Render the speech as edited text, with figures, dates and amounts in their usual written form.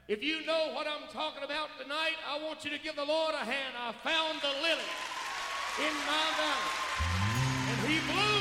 If you know what I'm talking about tonight, I want you to give the Lord a hand. I found the lily in my valley, and he blew